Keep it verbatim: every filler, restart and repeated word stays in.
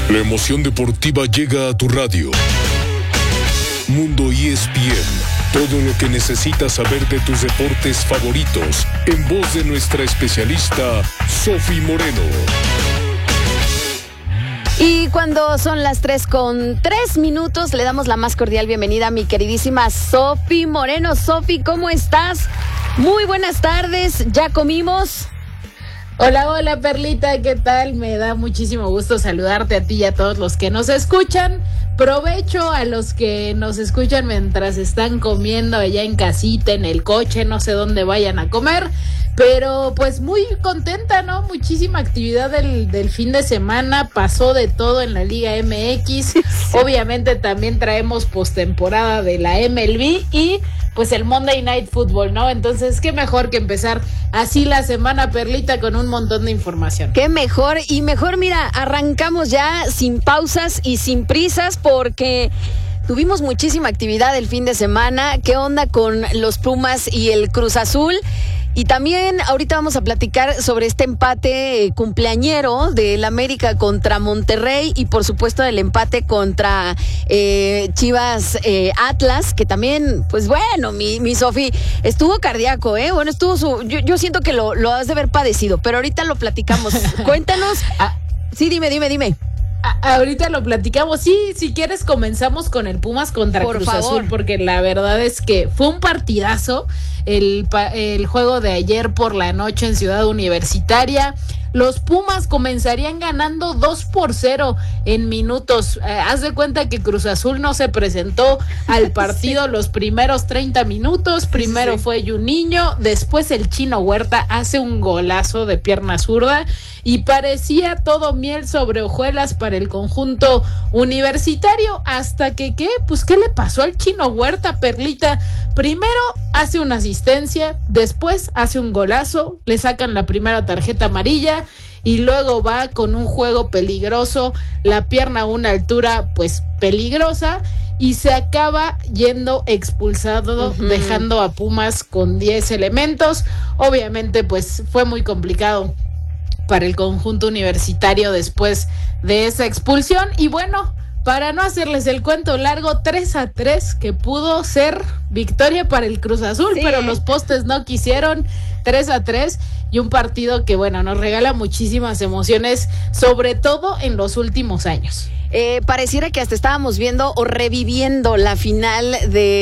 La emoción deportiva llega a tu radio. Mundo E S P N. Todo lo que necesitas saber de tus deportes favoritos, en voz de nuestra especialista, Sofi Moreno. Y cuando son las tres con tres minutos, le damos la más cordial bienvenida a mi queridísima Sofi Moreno. Sofi, ¿cómo estás? Muy buenas tardes, ¿ya comimos? Hola, hola Perlita, ¿qué tal? Me da muchísimo gusto saludarte a ti y a todos los que nos escuchan. Provecho a los que nos escuchan mientras están comiendo allá en casita, en el coche, no sé dónde vayan a comer. Pero pues muy contenta, ¿no? Muchísima actividad del, del fin de semana, pasó de todo en la Liga M X. Sí. Obviamente también traemos postemporada de la M L B y pues el Monday Night Football, ¿no? Entonces, qué mejor que empezar así la semana, Perlita, con un montón de información. Qué mejor, y mejor, mira, arrancamos ya sin pausas y sin prisas porque tuvimos muchísima actividad el fin de semana. ¿Qué onda con los Pumas y el Cruz Azul? Y también ahorita vamos a platicar sobre este empate eh, cumpleañero del América contra Monterrey y por supuesto del empate contra eh, Chivas eh, Atlas, que también, pues bueno, mi, mi Sofi, estuvo cardíaco, ¿eh? Bueno, estuvo su... Yo, yo siento que lo, lo has de haber padecido, pero ahorita lo platicamos. Cuéntanos. Sí, dime, dime, dime. A- ahorita lo platicamos. Sí, si quieres comenzamos con el Pumas contra Por Cruz favor. Azul, porque la verdad es que fue un partidazo el, pa- el juego de ayer por la noche en Ciudad Universitaria. Los Pumas comenzarían ganando dos por cero en minutos. Eh, haz de cuenta que Cruz Azul no se presentó al partido sí. los primeros treinta minutos. Primero sí, sí. fue Juninho, después el Chino Huerta hace un golazo de pierna zurda y parecía todo miel sobre hojuelas para el conjunto universitario, hasta que, ¿qué? Pues, ¿qué le pasó al Chino Huerta, Perlita? Primero hace una asistencia, después hace un golazo, le sacan la primera tarjeta amarilla y luego va con un juego peligroso, la pierna a una altura pues peligrosa y se acaba yendo expulsado, uh-huh. dejando a Pumas con diez elementos. Obviamente pues fue muy complicado para el conjunto universitario después de esa expulsión y bueno, para no hacerles el cuento largo, tres a tres que pudo ser victoria para el Cruz Azul, sí, pero los postes no quisieron. Tres a tres y un partido que bueno, nos regala muchísimas emociones, sobre todo en los últimos años. Eh, pareciera que hasta estábamos viendo o reviviendo la final de